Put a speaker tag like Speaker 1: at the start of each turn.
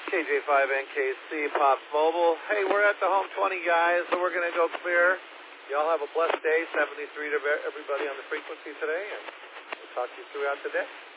Speaker 1: KJ5NKC Pops Mobile. Hey, we're at the home 20, guys, so we're going to go clear. Y'all have a blessed day. 73 to everybody on the frequency today, and we'll talk to you throughout the day.